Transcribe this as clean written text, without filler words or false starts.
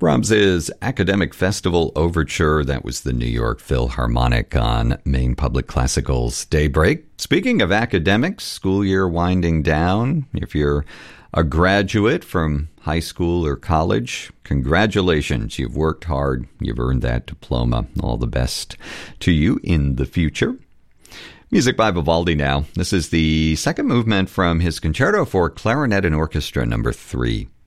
Brahms's Academic Festival Overture. That was the New York Philharmonic on Maine Public Classical's Daybreak. Speaking of academics, school year winding down. If you're a graduate from high school or college, congratulations. You've worked hard. You've earned that diploma. All the best to you in the future. Music by Vivaldi now. This is the second movement from his Concerto for Clarinet and Orchestra, number 3.